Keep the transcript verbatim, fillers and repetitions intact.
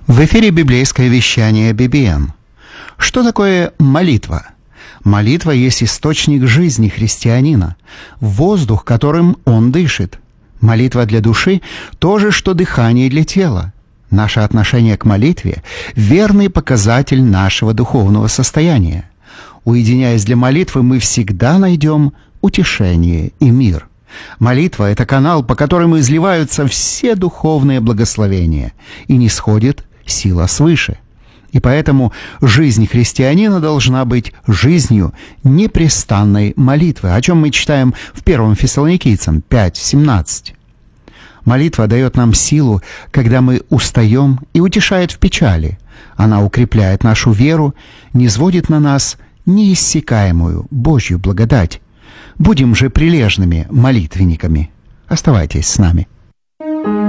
В эфире библейское вещание би би эм. Что такое молитва? Молитва есть источник жизни христианина, воздух, которым он дышит. Молитва для души – то же, что дыхание для тела. Наше отношение к молитве – верный показатель нашего духовного состояния. Уединяясь для молитвы, мы всегда найдем утешение и мир. Молитва – это канал, по которому изливаются все духовные благословения, и нисходит сила свыше. И поэтому жизнь христианина должна быть жизнью непрестанной молитвы, о чем мы читаем в первом Фессалоникийцам пять семнадцать. Молитва дает нам силу, когда мы устаем, и утешает в печали. Она укрепляет нашу веру, низводит на нас неиссякаемую Божью благодать. Будем же прилежными молитвенниками. Оставайтесь с нами.